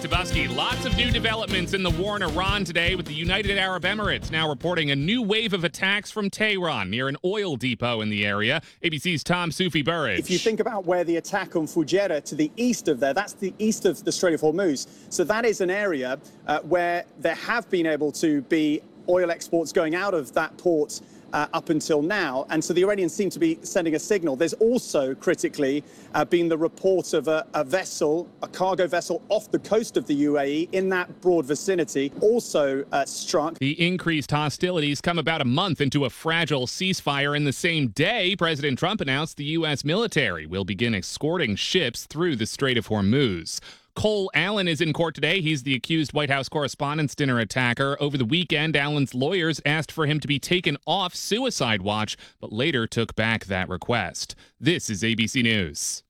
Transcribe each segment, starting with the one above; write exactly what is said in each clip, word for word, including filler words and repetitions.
Tabusky, lots of new developments in the war in Iran today, with the United Arab Emirates now reporting a new wave of attacks from Tehran near an oil depot in the area. A B C's Tom Soufi Burridge. If you think about where the attack on Fujairah to the east of there, that's the east of the Strait of Hormuz. So that is an area uh, where there have been able to be oil exports going out of that port Uh, up until now. And so the Iranians seem to be sending a signal. There's also, critically, uh, been the report of a, a vessel, a cargo vessel off the coast of the U A E in that broad vicinity, also uh, struck. The increased hostilities come about a month into a fragile ceasefire. In the same day, President Trump announced the U S military will begin escorting ships through the Strait of Hormuz. Cole Allen is in court today. He's the accused White House Correspondents' Dinner attacker. Over the weekend, Allen's lawyers asked for him to be taken off suicide watch, but later took back that request. This is A B C News.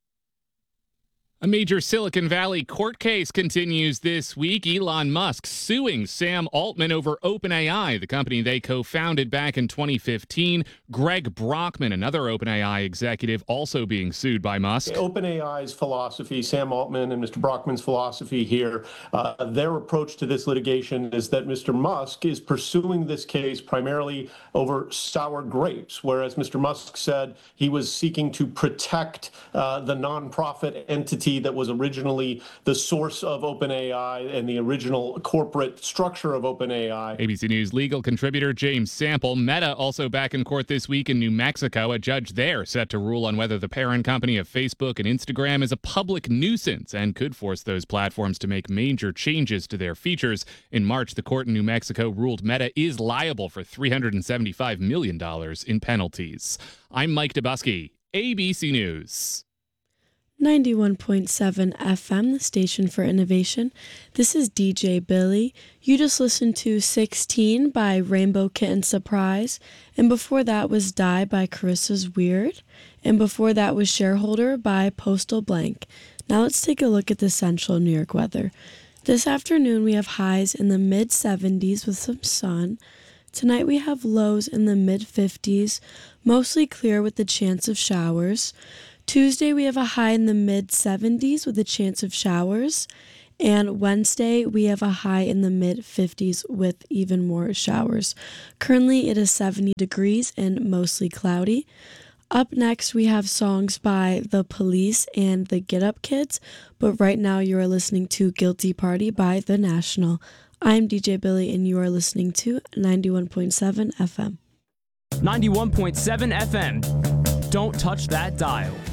A major Silicon Valley court case continues this week. Elon Musk suing Sam Altman over OpenAI, the company they co-founded back in twenty fifteen. Greg Brockman, another OpenAI executive, also being sued by Musk. OpenAI's philosophy, Sam Altman and Mister Brockman's philosophy here, uh, their approach to this litigation is that Mister Musk is pursuing this case primarily over sour grapes, whereas Mister Musk said he was seeking to protect uh, the nonprofit entity that was originally the source of OpenAI and the original corporate structure of OpenAI. A B C News legal contributor James Sample. Meta also back in court this week in New Mexico. A judge there set to rule on whether the parent company of Facebook and Instagram is a public nuisance and could force those platforms to make major changes to their features. In March, the court in New Mexico ruled Meta is liable for three hundred seventy-five million dollars in penalties. I'm Mike Tabusky, A B C News. ninety-one point seven F M, the station for innovation. This is D J Billy. You just listened to sixteen by Rainbow Kitten Surprise. And before that was Die by Carissa's Weird. And before that was Shareholder by Postal Blank. Now let's take a look at the central New York weather. This afternoon we have highs in the mid seventies with some sun. Tonight we have lows in the mid fifties, mostly clear with the chance of showers. Tuesday, we have a high in the mid seventies with a chance of showers. And Wednesday, we have a high in the mid fifties with even more showers. Currently, it is seventy degrees and mostly cloudy. Up next, we have songs by The Police and the Get Up Kids. But right now, you are listening to Guilty Party by The National. I'm D J Billy, and you are listening to ninety-one point seven F M. ninety-one point seven F M. Don't touch that dial.